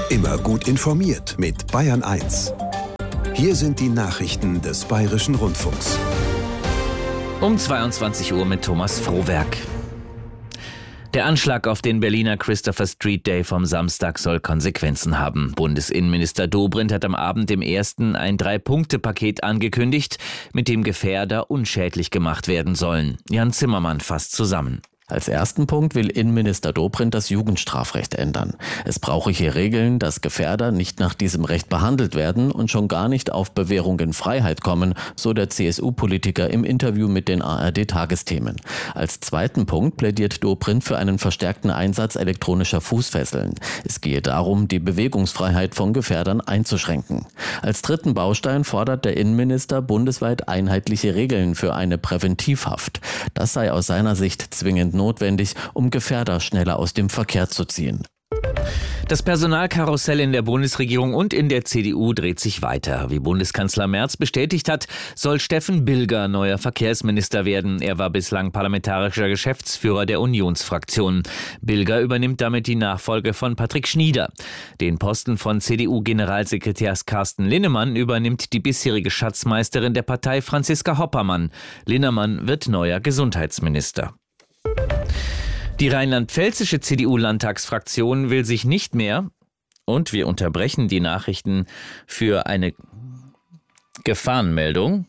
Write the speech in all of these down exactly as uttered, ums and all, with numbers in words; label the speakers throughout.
Speaker 1: Immer gut informiert mit Bayern eins. Hier sind die Nachrichten des Bayerischen Rundfunks.
Speaker 2: Um zweiundzwanzig Uhr mit Thomas Frohwerk. Der Anschlag auf den Berliner Christopher Street Day vom Samstag soll Konsequenzen haben. Bundesinnenminister Dobrindt hat am Abend im ersten ein Drei-Punkte-Paket angekündigt, mit dem Gefährder unschädlich gemacht werden sollen. Jan Zimmermann fasst zusammen.
Speaker 3: Als ersten Punkt will Innenminister Dobrindt das Jugendstrafrecht ändern. Es brauche hier Regeln, dass Gefährder nicht nach diesem Recht behandelt werden und schon gar nicht auf Bewährung in Freiheit kommen, so der C S U-Politiker im Interview mit den A R D-Tagesthemen. Als zweiten Punkt plädiert Dobrindt für einen verstärkten Einsatz elektronischer Fußfesseln. Es gehe darum, die Bewegungsfreiheit von Gefährdern einzuschränken. Als dritten Baustein fordert der Innenminister bundesweit einheitliche Regeln für eine Präventivhaft. Das sei aus seiner Sicht zwingend notwendig, um Gefährder schneller aus dem Verkehr zu ziehen.
Speaker 2: Das Personalkarussell in der Bundesregierung und in der C D U dreht sich weiter. Wie Bundeskanzler Merz bestätigt hat, soll Steffen Bilger neuer Verkehrsminister werden. Er war bislang parlamentarischer Geschäftsführer der Unionsfraktion. Bilger übernimmt damit die Nachfolge von Patrick Schnieder. Den Posten von C D U-Generalsekretärs Carsten Linnemann übernimmt die bisherige Schatzmeisterin der Partei Franziska Hoppermann. Linnemann wird neuer Gesundheitsminister. Die rheinland-pfälzische C D U-Landtagsfraktion will sich nicht mehr, und wir unterbrechen die Nachrichten für eine Gefahrenmeldung.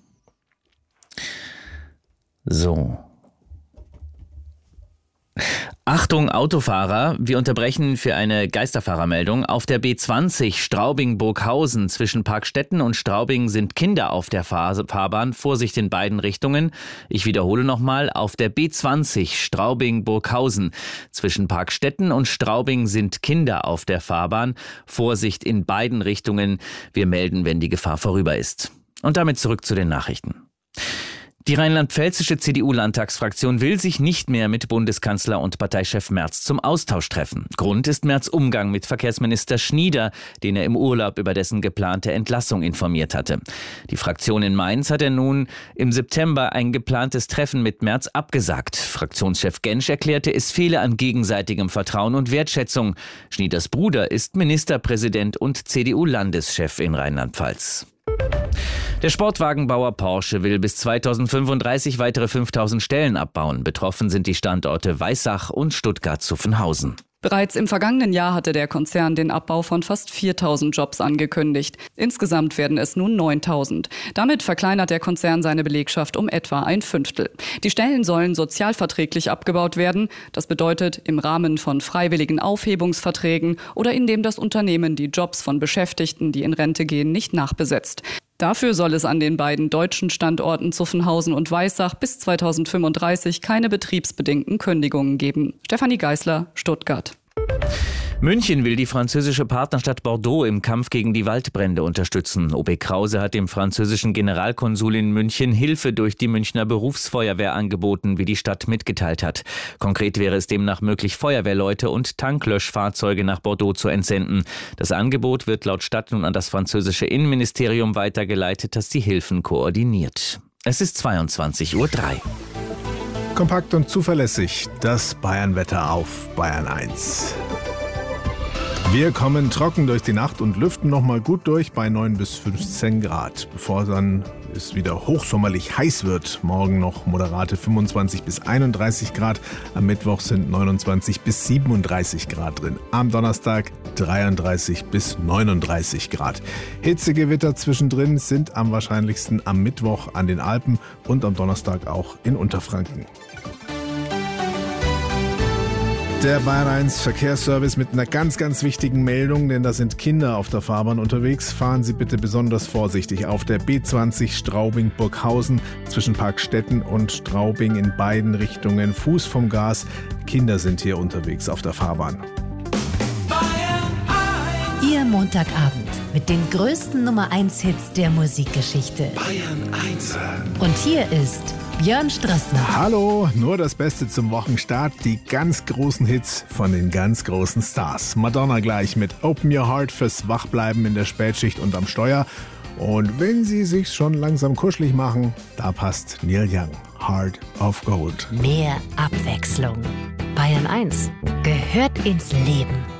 Speaker 2: So. Achtung Autofahrer, wir unterbrechen für eine Geisterfahrermeldung. Auf der B zwanzig Straubing-Burghausen zwischen Parkstetten und Straubing sind Kinder auf der Fahr- Fahrbahn. Vorsicht in beiden Richtungen. Ich wiederhole nochmal, auf der B zwanzig Straubing-Burghausen zwischen Parkstetten und Straubing sind Kinder auf der Fahrbahn. Vorsicht in beiden Richtungen. Wir melden, wenn die Gefahr vorüber ist. Und damit zurück zu den Nachrichten. Die rheinland-pfälzische C D U-Landtagsfraktion will sich nicht mehr mit Bundeskanzler und Parteichef Merz zum Austausch treffen. Grund ist Merz' Umgang mit Verkehrsminister Schnieder, den er im Urlaub über dessen geplante Entlassung informiert hatte. Die Fraktion in Mainz hat er nun im September ein geplantes Treffen mit Merz abgesagt. Fraktionschef Gensch erklärte, es fehle an gegenseitigem Vertrauen und Wertschätzung. Schnieders Bruder ist Ministerpräsident und C D U-Landeschef in Rheinland-Pfalz. Der Sportwagenbauer Porsche will bis zweitausendfünfunddreißig weitere fünftausend Stellen abbauen. Betroffen sind die Standorte Weissach und Stuttgart-Zuffenhausen.
Speaker 4: Bereits im vergangenen Jahr hatte der Konzern den Abbau von fast viertausend Jobs angekündigt. Insgesamt werden es nun neuntausend. Damit verkleinert der Konzern seine Belegschaft um etwa ein Fünftel. Die Stellen sollen sozialverträglich abgebaut werden. Das bedeutet im Rahmen von freiwilligen Aufhebungsverträgen oder indem das Unternehmen die Jobs von Beschäftigten, die in Rente gehen, nicht nachbesetzt. Dafür soll es an den beiden deutschen Standorten Zuffenhausen und Weissach bis zweitausendfünfunddreißig keine betriebsbedingten Kündigungen geben. Stefanie Geißler, Stuttgart.
Speaker 2: München will die französische Partnerstadt Bordeaux im Kampf gegen die Waldbrände unterstützen. O P Krause hat dem französischen Generalkonsul in München Hilfe durch die Münchner Berufsfeuerwehr angeboten, wie die Stadt mitgeteilt hat. Konkret wäre es demnach möglich, Feuerwehrleute und Tanklöschfahrzeuge nach Bordeaux zu entsenden. Das Angebot wird laut Stadt nun an das französische Innenministerium weitergeleitet, das die Hilfen koordiniert. Es ist zweiundzwanzig Uhr drei.
Speaker 5: Kompakt und zuverlässig, das Bayernwetter auf Bayern eins. Wir kommen trocken durch die Nacht und lüften noch mal gut durch bei neun bis fünfzehn Grad, bevor dann es wieder hochsommerlich heiß wird. Morgen noch moderate fünfundzwanzig bis einunddreißig Grad, am Mittwoch sind neunundzwanzig bis siebenunddreißig Grad drin, am Donnerstag dreiunddreißig bis neununddreißig Grad. Hitzegewitter zwischendrin sind am wahrscheinlichsten am Mittwoch an den Alpen und am Donnerstag auch in Unterfranken. Der Bayern eins Verkehrsservice mit einer ganz, ganz wichtigen Meldung, denn da sind Kinder auf der Fahrbahn unterwegs. Fahren Sie bitte besonders vorsichtig auf der B zwanzig Straubing-Burghausen zwischen Parkstetten und Straubing in beiden Richtungen. Fuß vom Gas. Kinder sind hier unterwegs auf der Fahrbahn.
Speaker 6: Ihr Montagabend mit den größten Nummer eins Hits der Musikgeschichte.
Speaker 1: Bayern eins.
Speaker 6: Und hier ist Björn Strassner.
Speaker 5: Hallo, nur das Beste zum Wochenstart. Die ganz großen Hits von den ganz großen Stars. Madonna gleich mit Open Your Heart fürs Wachbleiben in der Spätschicht und am Steuer. Und wenn Sie sich schon langsam kuschelig machen, da passt Neil Young, Heart of Gold.
Speaker 6: Mehr Abwechslung. Bayern eins gehört ins Leben.